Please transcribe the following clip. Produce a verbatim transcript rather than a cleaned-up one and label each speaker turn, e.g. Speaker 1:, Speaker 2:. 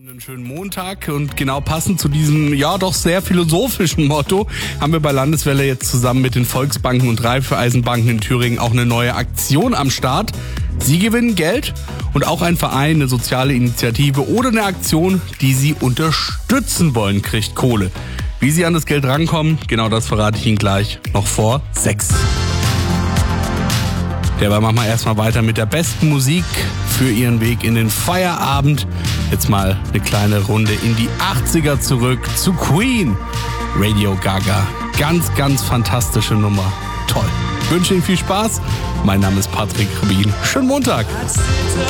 Speaker 1: Einen schönen Montag und genau passend zu diesem, ja doch sehr philosophischen Motto haben wir bei Landeswelle jetzt zusammen mit den Volksbanken und Raiffeisenbanken in Thüringen auch eine neue Aktion am Start. Sie gewinnen Geld und auch ein Verein, eine soziale Initiative oder eine Aktion, die Sie unterstützen wollen, kriegt Kohle. Wie Sie an das Geld rankommen, genau das verrate ich Ihnen gleich noch vor sechs. Dabei machen wir erstmal weiter mit der besten Musik für Ihren Weg in den Feierabend. Jetzt mal eine kleine Runde in die achtziger zurück zu Queen. Radio Gaga. Ganz, ganz fantastische Nummer. Toll. Ich wünsche Ihnen viel Spaß. Mein Name ist Patrick Rubin. Schönen Montag.